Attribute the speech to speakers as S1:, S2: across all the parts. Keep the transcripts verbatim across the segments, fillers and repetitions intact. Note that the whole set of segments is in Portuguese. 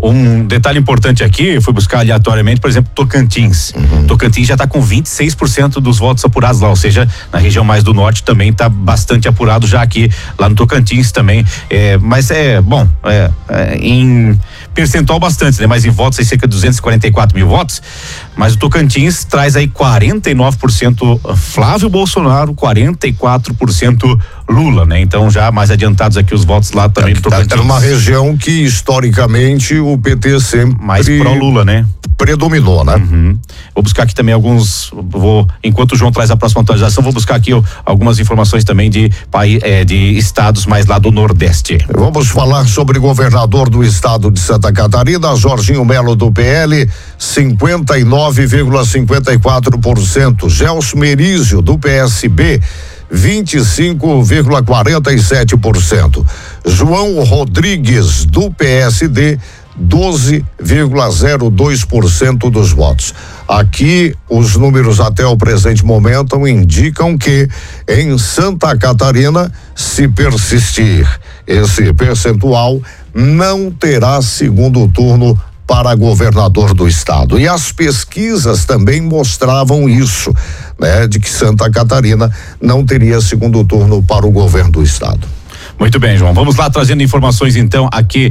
S1: Um detalhe importante aqui, fui buscar aleatoriamente, por exemplo, Tocantins. Uhum. Tocantins já está com vinte e seis por cento dos votos apurados lá, ou seja, na região mais do norte também está bastante apurado já aqui, lá no Tocantins também. É, mas é, bom, é, é, em percentual bastante, né? Mas em votos, aí cerca de duzentos e quarenta e quatro mil votos. Mas o Tocantins traz aí quarenta e nove por cento Flávio Bolsonaro, quarenta e quatro por cento Lula, né? Então já mais adiantados aqui os votos lá também do Tocantins.
S2: Tá numa região que historicamente o P T sempre
S1: mais pró-Lula, né?
S2: Predominou, né?
S1: Uhum. Vou buscar aqui também alguns, vou, enquanto o João traz a próxima atualização, vou buscar aqui ó, algumas informações também de, é, de estados mais lá do Nordeste.
S2: Vamos falar sobre o governador do estado de Santa Catarina, Jorginho Melo do P L, cinquenta e nove vírgula cinquenta e quatro por cento. Gelson Merizio do P S B, vinte e cinco vírgula quarenta e sete por cento. João Rodrigues do P S D, doze vírgula zero dois por cento dos votos. Aqui, os números até o presente momento indicam que em Santa Catarina, se persistir esse percentual, não terá segundo turno para governador do estado. E as pesquisas também mostravam isso, né? De que Santa Catarina não teria segundo turno para o governo do estado.
S1: Muito bem, João. Vamos lá trazendo informações então aqui,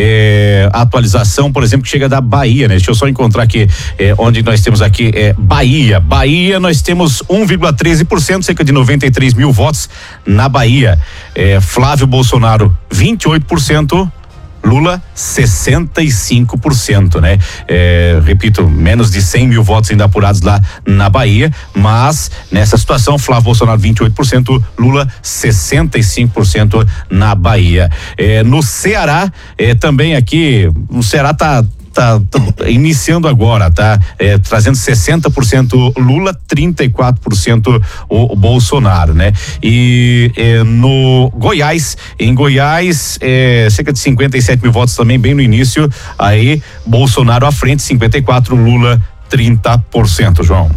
S1: eh, a atualização, por exemplo, que chega da Bahia, né? Deixa eu só encontrar aqui, eh, onde nós temos aqui, eh, Bahia. Bahia, nós temos um vírgula treze por cento, cerca de noventa e três mil votos na Bahia. Eh, Flávio Bolsonaro, vinte e oito por cento. Lula, sessenta e cinco por cento, né? É, repito, menos de cem mil votos ainda apurados lá na Bahia, mas nessa situação, Flávio Bolsonaro vinte e oito por cento, Lula sessenta e cinco por cento na Bahia. É, no Ceará, é, também aqui, o Ceará tá Tá, tá iniciando agora, tá? É, trazendo sessenta por cento Lula, trinta e quatro por cento o, o Bolsonaro, né? E é, no Goiás, em Goiás, é, cerca de cinquenta e sete mil votos também, bem no início, aí Bolsonaro à frente, cinquenta e quatro, Lula, trinta por cento, João.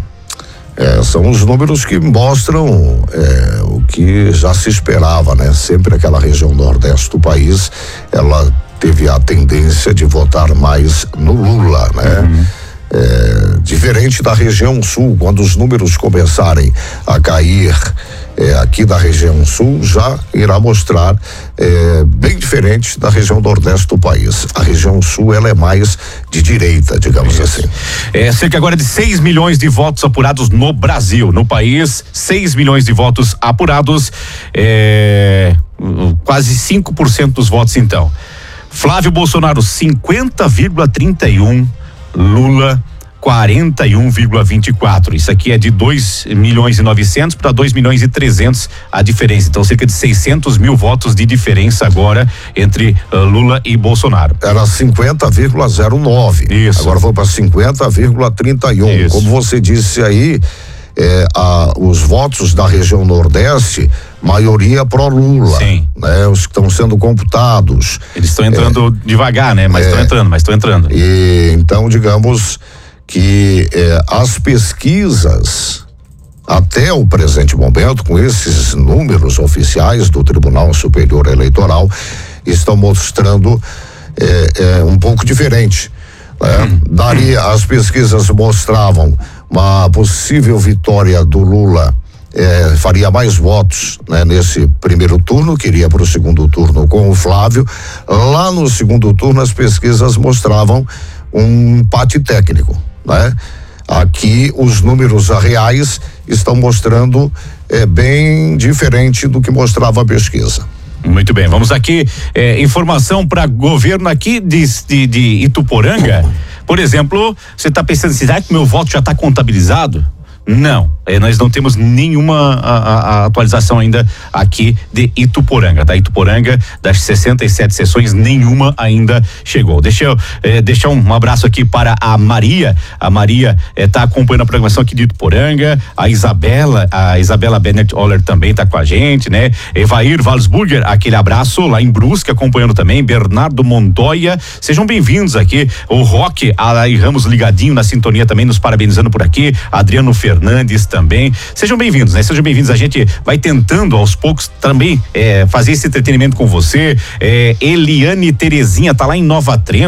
S2: É, são os números que mostram é, o que já se esperava, né? Sempre aquela região nordeste do país, ela teve a tendência de votar mais no Lula, né? Uhum. É, diferente da região sul, quando os números começarem a cair é, aqui da região sul, já irá mostrar é, bem diferente da região nordeste do país. A região sul, ela é mais de direita, digamos Isso. assim.
S1: É cerca agora de seis milhões de votos apurados no Brasil, no país, seis milhões de votos apurados, é, quase cinco por cento dos votos então. Flávio Bolsonaro, cinquenta vírgula trinta e um, Lula, quarenta e um vírgula vinte e quatro. Isso aqui é de dois milhões e novecentos para dois milhões e trezentos a diferença. Então, cerca de seiscentos mil votos de diferença agora entre uh, Lula e Bolsonaro.
S2: Era cinquenta vírgula zero nove.
S1: Isso.
S2: Agora foi para cinquenta vírgula trinta e um. Isso. Como você disse aí, é, a, os votos da região Nordeste, maioria pró-Lula.
S1: Sim.
S2: Né? Os que estão sendo computados.
S1: Eles estão entrando é, devagar, né? Mas estão é, entrando, mas estão entrando.
S2: E então, digamos que é, as pesquisas até o presente momento, com esses números oficiais do Tribunal Superior Eleitoral, estão mostrando é, é, um pouco diferente. Né? Hum. Daria, as pesquisas mostravam uma possível vitória do Lula, é, faria mais votos, né, nesse primeiro turno, que iria para o segundo turno com o Flávio. Lá no segundo turno, as pesquisas mostravam um empate técnico, né? Aqui os números reais estão mostrando é, bem diferente do que mostrava a pesquisa.
S1: Muito bem, vamos aqui, é, informação para governo aqui de, de, de Ituporanga. Por exemplo, você está pensando, será que meu voto já está contabilizado? Não, é, nós não temos nenhuma a, a, a atualização ainda aqui de Ituporanga, da Ituporanga, das sessenta e sete sessões, nenhuma ainda chegou. Deixa eu é, deixar um, um abraço aqui para a Maria, a Maria está é, acompanhando a programação aqui de Ituporanga, a Isabela, a Isabela Bennett Oller também está com a gente, né? Evair Walsburger, aquele abraço lá em Brusque, acompanhando também, Bernardo Montoya, sejam bem-vindos aqui, o Roque, a Ramos ligadinho na sintonia também, nos parabenizando por aqui, Adriano Fernandes Fernandes também, sejam bem-vindos, né? Sejam bem-vindos, a gente vai tentando aos poucos também é, fazer esse entretenimento com você. é, Eliane Terezinha tá lá em Nova Trento,